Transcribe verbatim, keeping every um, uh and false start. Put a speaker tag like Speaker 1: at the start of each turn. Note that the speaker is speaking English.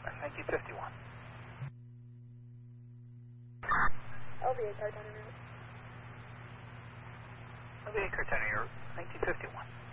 Speaker 1: nineteen fifty-one.
Speaker 2: L V A car ten route.
Speaker 1: L V A car ten route, nineteen fifty-one.